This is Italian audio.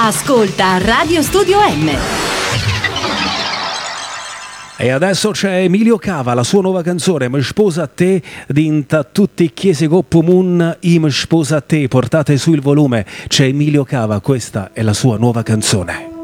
Ascolta Radio Studio M. E adesso c'è Emilio Cava, la sua nuova canzone Mi sposa a te, dinta tutti chiese coppo mun, mi sposa a te, portate su il volume, c'è Emilio Cava, questa è la sua nuova canzone.